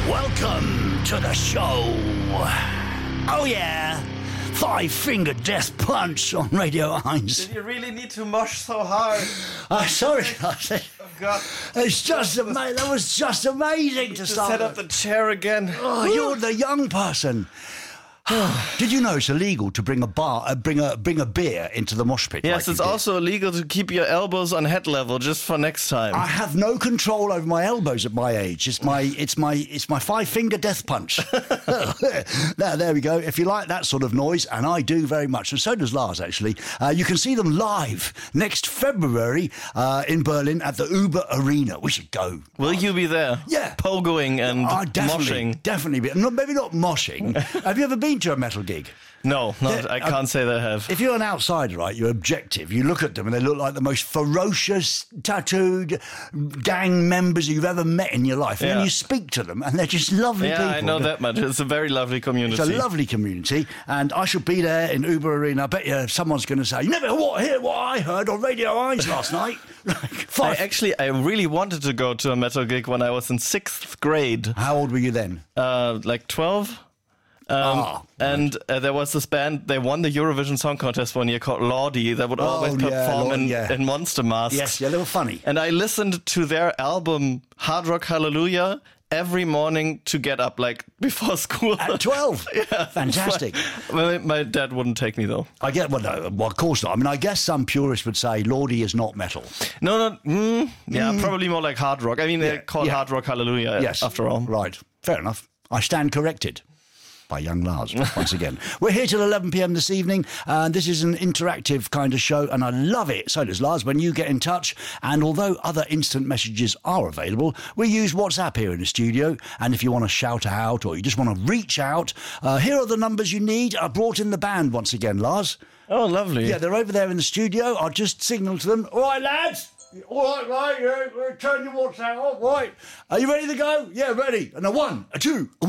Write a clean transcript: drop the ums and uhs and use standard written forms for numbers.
Welcome to the show. Oh yeah, Five Finger Death Punch on Radio 1. Did you really need to mosh so hard? Sorry, I said. Oh God! It's just amazing. That was just amazing to start. Set up the chair again. Oh, you're the young person. Did you know it's illegal to bring a beer into the mosh pit? Yes, like it's also illegal to keep your elbows on head level just for next time. I have no control over my elbows at my age. It's my Five Finger Death Punch. There we go. If you like that sort of noise, and I do very much, and so does Lars actually, you can see them live next February in Berlin at the Uber Arena. We should go. Will you be there? Yeah. Pogoing and moshing. Definitely. Maybe not moshing. Have you ever been to a metal gig? No, I can't say that I have. If you're an outsider, right, you're objective. You look at them and they look like the most ferocious, tattooed gang members you've ever met in your life. And then you speak to them and they're just lovely people. Yeah, I know that much. It's a very lovely community. It's a lovely community. And I should be there in Uber Arena. I bet you someone's going to say, you never hear what I heard on Radio 1 last night. I really wanted to go to a metal gig when I was in 6th grade. How old were you then? Like 12. And there was this band, they won the Eurovision Song Contest one year called Lordi that would always perform in monster masks. Yes, they were funny. And I listened to their album Hard Rock Hallelujah every morning to get up, like, before school. At 12? Yeah. Fantastic. My dad wouldn't take me, though. Of course not. I mean, I guess some purists would say Lordi is not metal. Probably more like hard rock. I mean, they're called Hard Rock Hallelujah, after all. Right, fair enough. I stand corrected. By young Lars, once again. We're here till 11 p.m. this evening, and this is an interactive kind of show, and I love it. So does Lars when you get in touch. And although other instant messages are available, we use WhatsApp here in the studio. And if you want to shout out or you just want to reach out, here are the numbers you need. I brought in the band once again, Lars. Oh, lovely. Yeah, they're over there in the studio. I'll just signal to them. All right, lads. All right, yeah, turn your WhatsApp off, right. Are you ready to go? Yeah, ready. And a 1, a 2, a